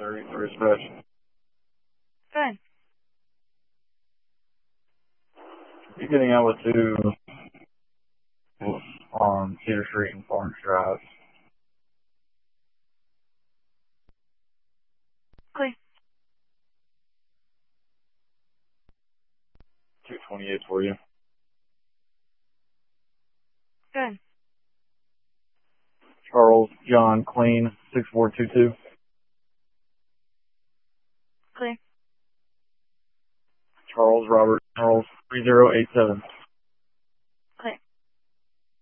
Dispatch. Good. You're getting out with 2 on Cedar Street and Farms Drive. Clear. 228 for you. Good. Charles John Clean, 6422. Clear. Charles Robert Charles, 3087.